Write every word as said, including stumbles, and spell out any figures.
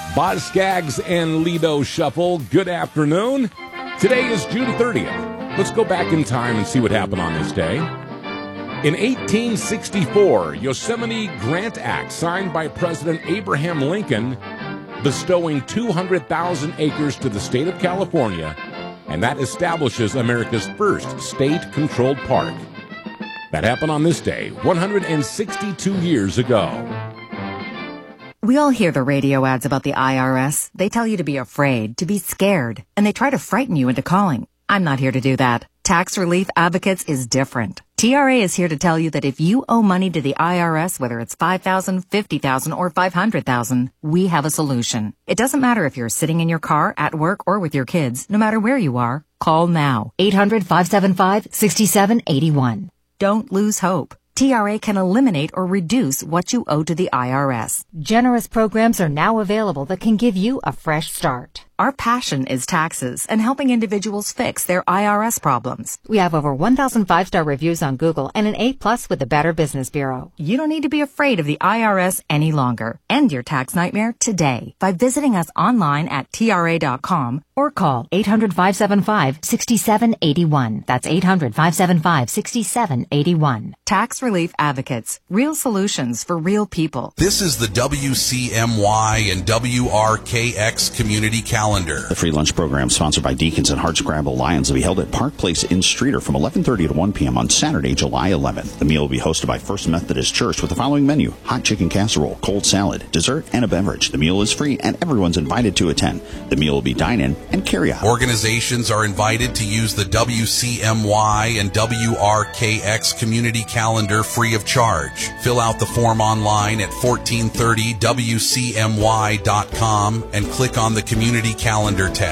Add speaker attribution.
Speaker 1: Boz Skaggs and Lido Shuffle, good afternoon. Today is June thirtieth. Let's go back in time and see what happened on this day. In eighteen sixty-four, Yosemite Grant Act signed by President Abraham Lincoln, bestowing two hundred thousand acres to the state of California, and that establishes America's first state-controlled park. That happened on this day, one hundred sixty-two years ago.
Speaker 2: We all hear the radio ads about the I R S. They tell you to be afraid, to be scared, and they try to frighten you into calling. I'm not here to do that. Tax Relief Advocates is different. T R A is here to tell you that if you owe money to the I R S, whether it's five thousand dollars, fifty thousand dollars, or five hundred thousand dollars, we have a solution. It doesn't matter if you're sitting in your car, at work, or with your kids. No matter where you are, call now. eight hundred, five seven five, six seven eight one. Don't lose hope. T R A can eliminate or reduce what you owe to the I R S.
Speaker 3: Generous programs are now available that can give you a fresh start.
Speaker 2: Our passion is taxes and helping individuals fix their I R S problems.
Speaker 3: We have over one thousand five-star reviews on Google and an A plus with the Better Business Bureau.
Speaker 2: You don't need to be afraid of the I R S any longer. End your tax nightmare today by visiting us online at T R A dot com
Speaker 3: or call eight hundred, five seven five, six seven eight one. That's eight hundred, five seven five, six seven eight one.
Speaker 2: Tax Relief Advocates. Real solutions for real people.
Speaker 4: This is the W C M Y and W R K X Community Calendar.
Speaker 5: The free lunch program sponsored by Deacons and Hardscrabble Lions will be held at Park Place in Streeter from eleven thirty to one p.m. on Saturday, July eleventh. The meal will be hosted by First Methodist Church with the following menu: hot chicken casserole, cold salad, dessert, and a beverage. The meal is free and everyone's invited to attend. The meal will be dine-in and carry-out.
Speaker 4: Organizations are invited to use the W C M Y and W R K X Community Calendar free of charge. Fill out the form online at fourteen thirty W C M Y dot com and click on the Community Calendar tab.